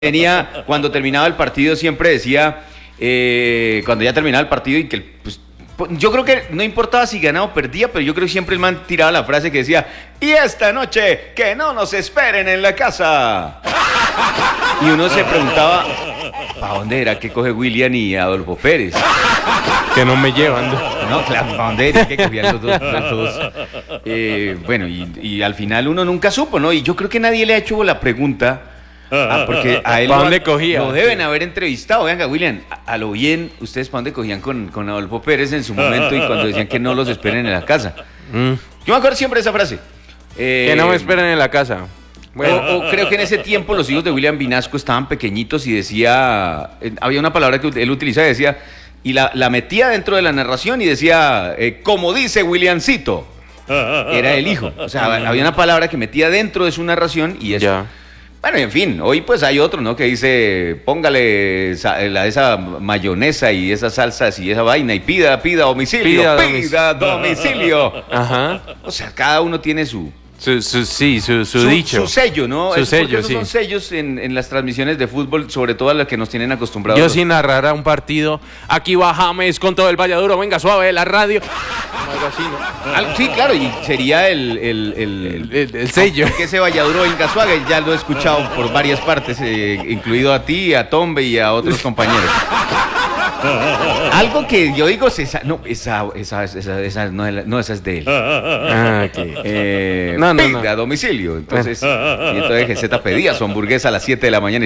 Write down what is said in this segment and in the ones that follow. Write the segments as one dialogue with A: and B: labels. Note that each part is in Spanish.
A: Tenía, cuando terminaba el partido siempre decía, cuando ya terminaba el partido y que pues, yo creo que no importaba si ganaba o perdía, pero yo creo que siempre el man tiraba la frase que decía, y esta noche que no nos esperen en la casa. Y uno se preguntaba, ¿para dónde era que coge William y Adolfo Pérez?
B: Que no me llevan.
A: No, claro, ¿para dónde era que cogían los dos? Bueno, y al final uno nunca supo, ¿no? Y yo creo que nadie le ha hecho la pregunta. Porque a él
B: ¿para dónde cogía?
A: Lo deben haber entrevistado. Venga, William, a lo bien, ¿ustedes para dónde cogían con Adolfo Pérez en su momento y cuando decían que no los esperen en la casa? Yo me acuerdo siempre de esa frase.
B: Que no me esperen en la casa.
A: Bueno. O creo que en ese tiempo los hijos de William Vinasco estaban pequeñitos y decía, había una palabra que él utilizaba y decía, y la metía dentro de la narración y decía, como dice Williamcito, era el hijo. O sea, había una palabra que metía dentro de su narración y eso. Ya. Bueno, en fin, hoy pues hay otro, ¿no? Que dice, póngale esa mayonesa y esas salsas y esa vaina y pida domicilio, pida domicilio.
B: Ajá.
A: O sea, cada uno tiene su
B: dicho.
A: Su sello, ¿no?
B: Su sello,
A: esos son sellos en las transmisiones de fútbol, sobre todo a las que nos tienen acostumbrados.
B: Yo sin narrar a un partido, aquí va James con todo el Valladuro, venga suave, la radio. Algo así, ¿no?
A: Sí, claro, y sería el
B: sello.
A: Que ese Valladuro venga suave, ya lo he escuchado por varias partes, incluido a ti, a Tombe y a otros compañeros. Algo que yo digo, esa no es de él.
B: Okay.
A: Pida a domicilio. Entonces GZ pedía su hamburguesa a las 7 de la mañana.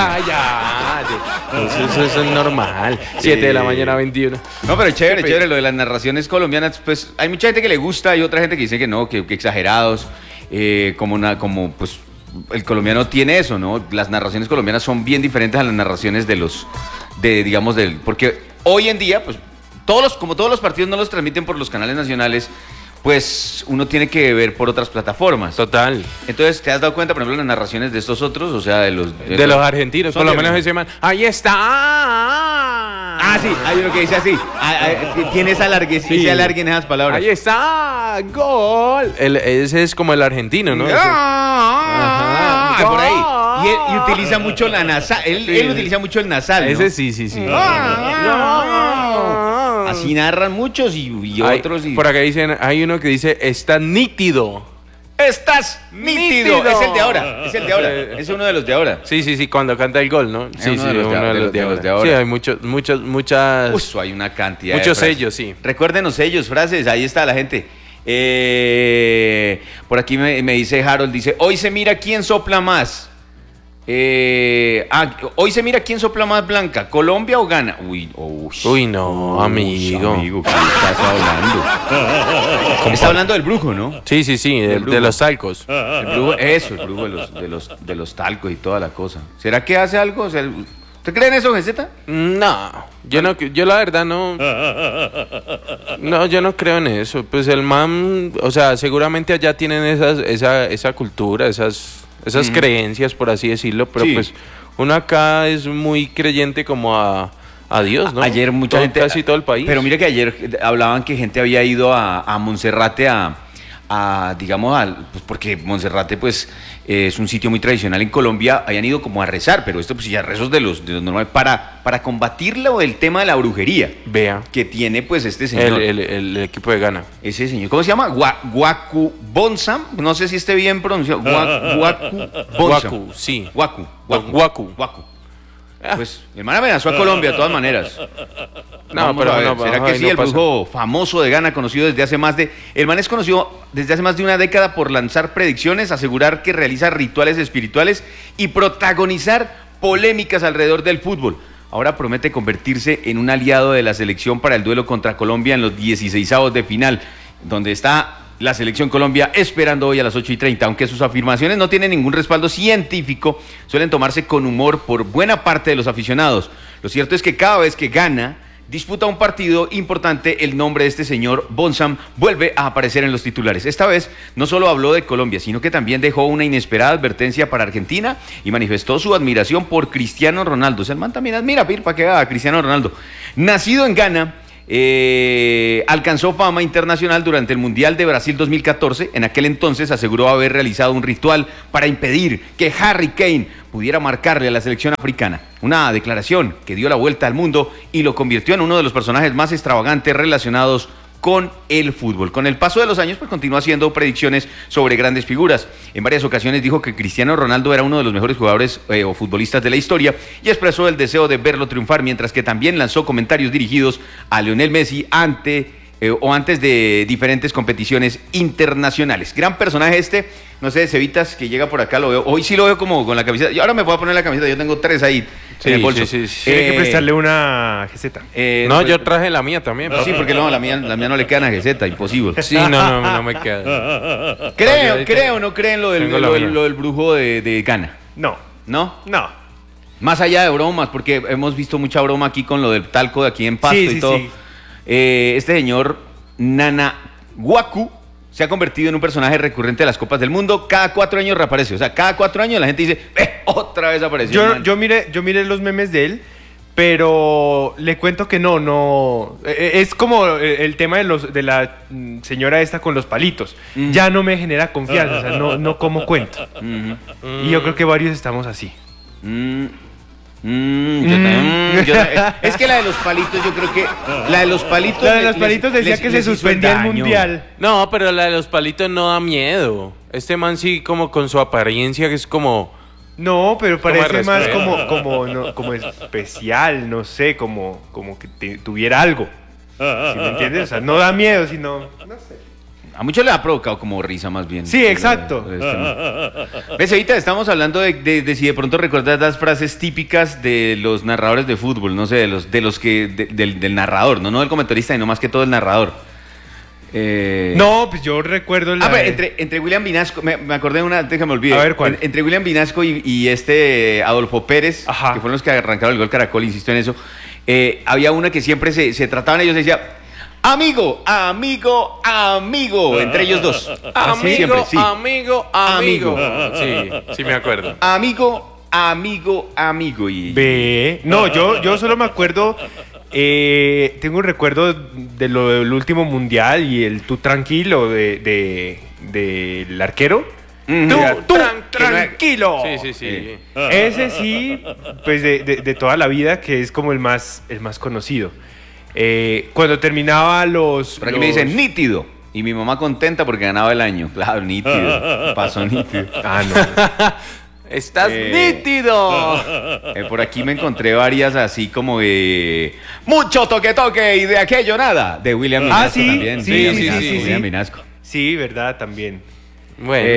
B: Eso es normal. 7 de la mañana, 21.
A: No, pero chévere lo de las narraciones colombianas. Pues hay mucha gente que le gusta y otra gente que dice que no, que exagerados. Como pues el colombiano tiene eso, ¿no? Las narraciones colombianas son bien diferentes a las narraciones porque hoy en día, pues, como todos los partidos no los transmiten por los canales nacionales, pues uno tiene que ver por otras plataformas.
B: Total.
A: Entonces, ¿te has dado cuenta, por ejemplo, las narraciones de estos otros? O sea, de los
B: argentinos, por lo menos ese man. Ahí está.
A: Sí, hay uno que dice así. Tiene ese alargue en esas palabras.
B: Ahí está, gol. Ese es como el argentino, ¿no?
A: Por ahí. Y utiliza mucho la nasal. Él utiliza mucho el nasal, ¿no?
B: Ese sí.
A: Así narran muchos y otros.
B: Por acá dicen, hay uno que dice, está nítido.
A: ¡Estás nítido! Es el de ahora. Es uno de los de ahora.
B: Sí, cuando canta el gol, ¿no? Sí,
A: uno de los de ahora.
B: Sí, hay muchas...
A: Hay una cantidad
B: muchos
A: de
B: sellos, sí.
A: Recuérdenos sellos, frases, ahí está la gente. Por aquí me dice Harold, dice, hoy se mira quién sopla más. Hoy se mira quién sopla más, Blanca, ¿Colombia o Ghana?
B: Uy, no, amigo,
A: ¿qué estás hablando? Está hablando del brujo, ¿no?
B: Sí, de los talcos.
A: El brujo de los talcos y toda la cosa. ¿Será que hace algo? O sea, ¿usted cree en eso, GZ?
B: No, yo la verdad no. No, yo no creo en eso. Pues el man, o sea, seguramente allá tienen esa cultura, esas creencias, por así decirlo, pero pues uno acá es muy creyente como a Dios, ¿no?
A: Ayer mucha gente,
B: casi todo el país.
A: Pero mire que ayer hablaban que gente había ido a Monserrate pues porque Monserrate pues es un sitio muy tradicional en Colombia, habían ido como a rezar, pero esto pues ya rezos de los normales para combatirlo, el tema de la brujería.
B: Vea.
A: Que tiene pues este señor.
B: El equipo de Ghana.
A: Ese señor, ¿cómo se llama? Waku Bonsam, no sé si esté bien pronunciado. Waku Bonsam.
B: Waku, sí.
A: Waku. Pues el man amenazó a Colombia de todas maneras. ¿Será que sí? El brujo famoso de Ghana, conocido desde hace el man es conocido desde hace más de una década por lanzar predicciones, asegurar que realiza rituales espirituales y protagonizar polémicas alrededor del fútbol. Ahora promete convertirse en un aliado de la selección para el duelo contra Colombia en los 16avos de final, donde está la selección Colombia esperando hoy a las 8:30, aunque sus afirmaciones no tienen ningún respaldo científico, suelen tomarse con humor por buena parte de los aficionados. Lo cierto es que cada vez que gana, disputa un partido importante, el nombre de este señor Bonsam vuelve a aparecer en los titulares. Esta vez no solo habló de Colombia, sino que también dejó una inesperada advertencia para Argentina y manifestó su admiración por Cristiano Ronaldo. O sea, el man también admira, para que haga a Cristiano Ronaldo. Nacido en Ghana, alcanzó fama internacional durante el Mundial de Brasil 2014. En aquel entonces aseguró haber realizado un ritual para impedir que Harry Kane pudiera marcarle a la selección africana. Una declaración que dio la vuelta al mundo y lo convirtió en uno de los personajes más extravagantes relacionados con el fútbol. Con el paso de los años, pues continúa haciendo predicciones sobre grandes figuras. En varias ocasiones dijo que Cristiano Ronaldo era uno de los mejores jugadores o futbolistas de la historia y expresó el deseo de verlo triunfar, mientras que también lanzó comentarios dirigidos a Lionel Messi antes de diferentes competiciones internacionales. Gran personaje este, no sé, Cevitas, que llega por acá, lo veo. Hoy sí lo veo como con la camiseta. Yo ahora me voy a poner la camiseta, yo tengo 3 ahí en el bolso.
C: Sí. Tiene que prestarle una geseta.
B: No, yo traje la mía también.
A: Sí, porque no, la mía no le queda una geseta, imposible.
B: Sí, no me queda.
A: ¿Creo o no creen lo del brujo de Ghana?
C: No.
A: ¿No?
C: No.
A: Más allá de bromas, porque hemos visto mucha broma aquí con lo del talco de aquí en Pasto y todo. Sí. Este señor Nana Waku se ha convertido en un personaje recurrente de las Copas del Mundo. Cada 4 años reaparece. O sea, cada 4 años la gente dice, otra vez apareció.
C: Yo miré los memes de él, pero le cuento que no. Es como el tema de la señora esta con los palitos. Ya no me genera confianza, o sea, no como cuento. Y yo creo que varios estamos así.
A: Es que la de los palitos, yo creo que la de los palitos
C: decía que se suspendía el mundial.
B: No, pero la de los palitos no da miedo. Este man sí, como con su apariencia, que es como...
C: No, pero parece más como especial, no sé, como que tuviera algo. ¿Sí me entiendes? O sea, no da miedo, sino... No sé.
A: A muchos le ha provocado como risa más bien.
C: Sí, exacto.
A: ¿Ves? Ahorita estamos hablando de si de pronto recuerdas las frases típicas de los narradores de fútbol, no sé, del narrador, no del comentarista, sino más que todo el narrador.
C: No, pues yo recuerdo
A: entre William Vinasco, me acordé de una, déjame olvidar.
C: A ver, ¿cuál?
A: Entre William Vinasco y Adolfo Pérez,
C: Ajá,
A: que fueron los que arrancaron el gol Caracol, insisto en eso, había una que siempre se trataban ellos, decía... Amigo. Entre ellos dos.
B: Amigo. Sí, me acuerdo.
A: Amigo. Y...
C: Ve. No, yo solo me acuerdo. Tengo un recuerdo de lo del último mundial y el tú tranquilo del arquero. Tú tranquilo.
B: Sí.
C: Ese sí, pues de toda la vida, que es como el más conocido. Cuando terminaba
A: Por aquí me dicen nítido. Y mi mamá contenta porque ganaba el año. Claro, nítido. Pasó nítido.
C: No.
B: ¡Estás nítido!
A: Por aquí me encontré varias así como de... Mucho toque y de aquello nada. De William Vinasco también.
C: Sí.
A: William Vinasco.
C: Sí, verdad, también.
B: Bueno.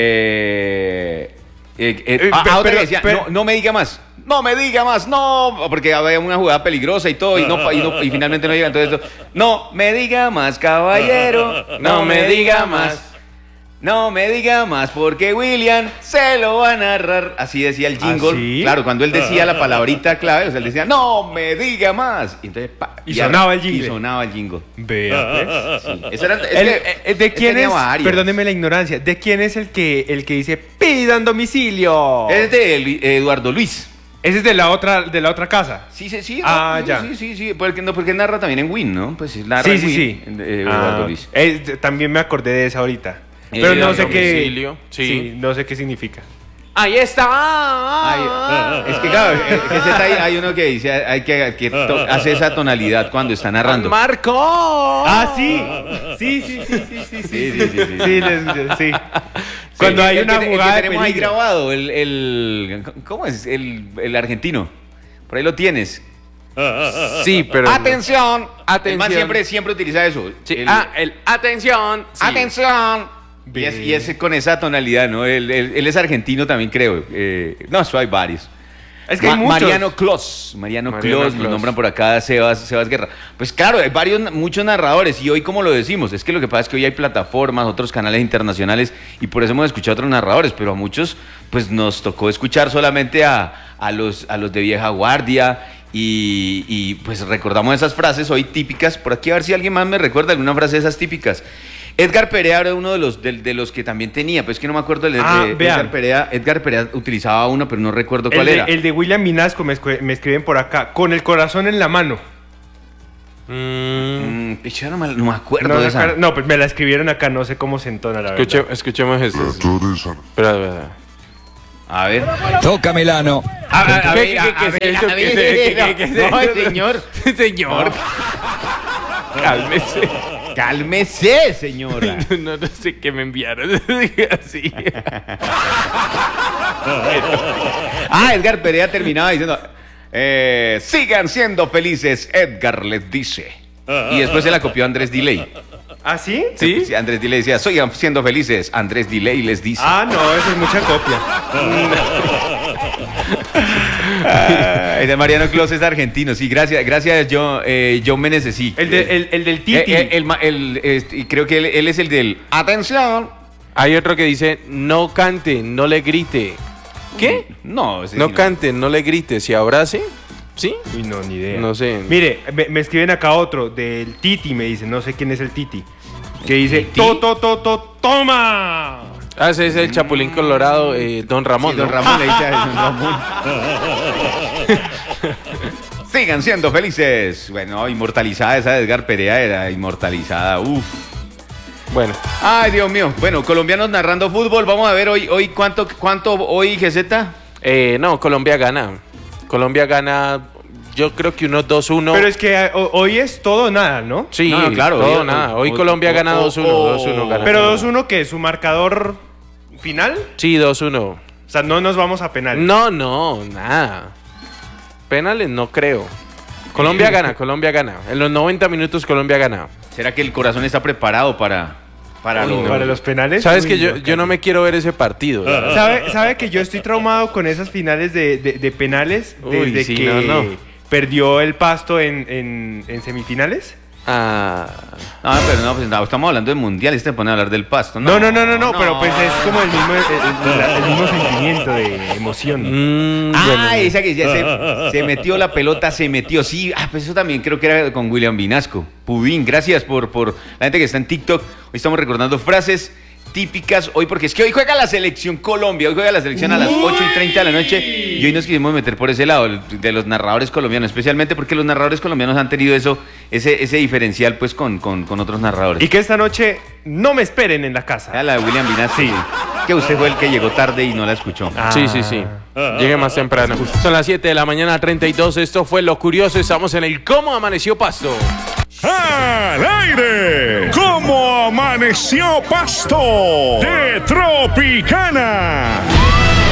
A: Otra que decía, no me diga más. No me diga más, no, porque había una jugada peligrosa y todo, y finalmente no llega. Entonces, no me diga más, caballero, no me diga más. No me diga más, porque William se lo va a narrar. Así decía el jingle.
C: ¿Ah, sí?
A: Claro, cuando él decía la palabrita clave, o sea, él decía, no me diga más. Y entonces,
C: sonaba el jingle.
A: Y sonaba el jingle.
C: Vea,
A: pues.
C: Sí. ¿De quién es? Perdóneme la ignorancia. ¿De quién es el que dice pidan domicilio?
A: Es de Eduardo Luis.
C: Ese es de la otra casa.
A: Sí.
C: Ya.
A: Sí. Porque narra también en Win, ¿no? Pues narra en Win. Eduardo Luis.
C: También me acordé de esa ahorita. Pero no sé qué. Sí, no sé qué significa.
B: ¡Ahí está!
A: Es que claro, hay uno que dice hay que hace esa tonalidad cuando está narrando.
B: ¡Marco!
C: Ah, sí. Sí. Cuando hay una jugada
A: que tenemos ahí grabado, ¿cómo es? El argentino. Por ahí lo tienes.
B: Sí, pero...
A: ¡Atención! El man siempre utiliza eso.
B: Sí. ¡Atención!
A: Sí. ¡Atención! Y es con esa tonalidad, ¿no? Él es argentino también, creo. No, eso hay varios.
C: Es que hay muchos.
A: Mariano Clos, lo nombran por acá, Sebas Guerra. Pues claro, hay muchos narradores, y hoy, como lo decimos, es que lo que pasa es que hoy hay plataformas, otros canales internacionales, y por eso hemos escuchado a otros narradores, pero a muchos, pues nos tocó escuchar solamente a los de vieja guardia, y pues recordamos esas frases hoy típicas. Por aquí a ver si alguien más me recuerda alguna frase de esas típicas. Edgar Perea era uno de los que también tenía, pues es que no me acuerdo Edgar Perea. Edgar Perea utilizaba uno, pero no recuerdo cuál era.
C: El de William Vinasco, me escriben por acá, con el corazón en la mano.
A: Yo no me acuerdo de esa.
C: No, pues me la escribieron acá, no sé cómo se entona la verdad.
B: Escuchemos esto.
D: Espera.
A: A ver.
D: Toca Milano.
A: No, señor.
B: Señor. Cálmese.
A: Cálmese, señora.
B: No sé qué me enviaron. Así.
A: Edgar Perea terminaba diciendo: sigan siendo felices, Edgar les dice. Y después se la copió Andrés Delay.
C: ¿Ah, sí?
A: Sí, Andrés Delay decía: sigan siendo felices, Andrés Delay les dice.
C: Ah, no, eso es mucha copia.
A: De Mariano Clos es argentino, sí, gracias, John Meneses, sí.
C: El del Titi.
A: Y creo que él es el del atención.
B: Hay otro que dice, no cante, no le grite. ¿Qué?
A: No,
B: no cante, no le grite, ¿se abrace? ¿Sí?
C: Uy, no, ni idea.
B: No sé.
C: Mire, me escriben acá otro, del Titi, me dicen, no sé quién es el Titi. Que dice, toma.
B: Ah, ese es el Chapulín Colorado, Don Ramón.
A: Sí, Don Ramón le dice a Don Ramón. Sigan siendo felices. Bueno, inmortalizada esa de Edgar Perea, era inmortalizada. Uf.
B: Bueno.
A: Ay, Dios mío. Bueno, colombianos narrando fútbol. Vamos a ver hoy ¿cuánto hoy, GZ?
B: No, Colombia gana. Colombia gana, yo creo que unos 2-1.
C: Pero es que hoy es todo o nada, ¿no?
B: Sí,
A: no, claro.
B: Todo o nada. Hoy Colombia gana 2-1. 2-1 gana.
C: Pero 2-1, ¿qué? ¿Su marcador final?
B: Sí, 2-1.
C: O sea, no nos vamos a penales.
B: No, nada. Penales no creo. Colombia gana. En los 90 minutos Colombia gana.
A: ¿Será que el corazón está preparado para
C: los penales?
B: Sabes que yo no me quiero ver ese partido.
C: ¿Sabe que yo estoy traumado con esas finales de penales desde
B: sí,
C: que perdió el Pasto en semifinales?
B: Ah.
A: No, pero no, estamos hablando de mundial y se pone a hablar del Pasto.
C: No, pero pues es como el mismo sentimiento de emoción.
A: Bueno. Esa que ya se metió la pelota, sí. Pues eso también creo que era con William Vinasco. Pubín, gracias por la gente que está en TikTok. Hoy estamos recordando frases típicas hoy, porque es que hoy juega la selección Colombia, hoy juega la selección a las 8:30 de la noche y hoy nos quisimos meter por ese lado de los narradores colombianos, especialmente porque los narradores colombianos han tenido ese diferencial pues con otros narradores.
C: Y que esta noche no me esperen en la casa.
A: La de William Vinasco. Sí. Que usted fue el que llegó tarde y no la escuchó.
B: Sí. Llegué más temprano. Son las 7 de la mañana, 32. Esto fue Lo Curioso. Estamos en el ¿Cómo Amaneció Pasto?
E: ¡Al aire! ¿Cómo amaneció Pasto? De Tropicana.